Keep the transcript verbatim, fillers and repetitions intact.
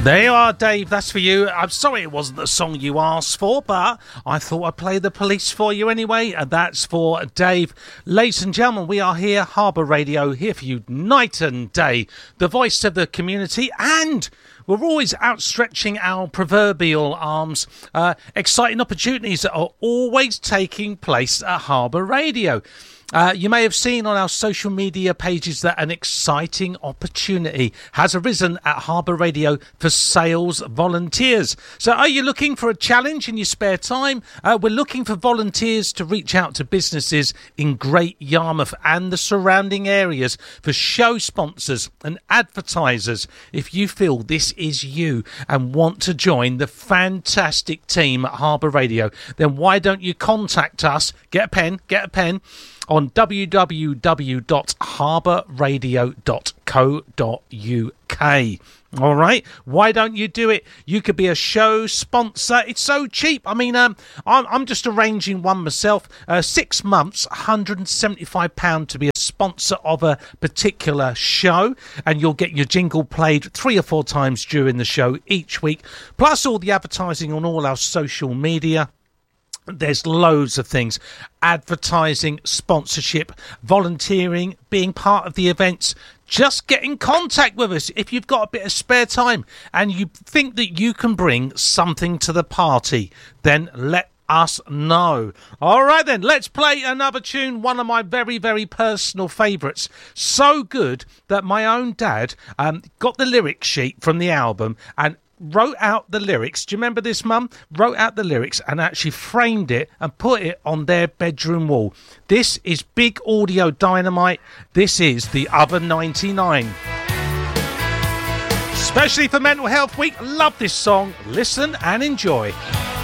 There you are, Dave. That's for you. I'm sorry it wasn't the song you asked for, but I thought I'd play The Police for you anyway, and that's for Dave. Ladies and gentlemen, we are here, Harbour Radio, here for you night and day, the voice of the community, and we're always outstretching our proverbial arms. Uh, exciting opportunities that are always taking place at Harbour Radio. Uh, you may have seen on our social media pages that an exciting opportunity has arisen at Harbour Radio for sales volunteers. So are you looking for a challenge in your spare time? Uh, we're looking for volunteers to reach out to businesses in Great Yarmouth and the surrounding areas for show sponsors and advertisers. If you feel this is you and want to join the fantastic team at Harbour Radio, then why don't you contact us? Get a pen, get a pen. on w w w dot harbour radio dot co dot u k. All right, why don't you do it? You could be a show sponsor. It's so cheap. I mean, um, I'm, I'm just arranging one myself. Uh, six months, one hundred seventy-five pounds to be a sponsor of a particular show, and you'll get your jingle played three or four times during the show each week, plus all the advertising on all our social media. There's loads of things: advertising, sponsorship, volunteering, being part of the events. Just get in contact with us if you've got a bit of spare time and you think that you can bring something to the party. Then let us know. All right, then, let's play another tune, one of my very, very personal favourites. So good that my own dad um, got the lyric sheet from the album and wrote out the lyrics. Do you remember this, Mum? Wrote out the lyrics and actually framed it and put it on their bedroom wall. This is big audio dynamite. This is The Other ninety-nine. Especially for Mental Health Week. Love this song. Listen and enjoy.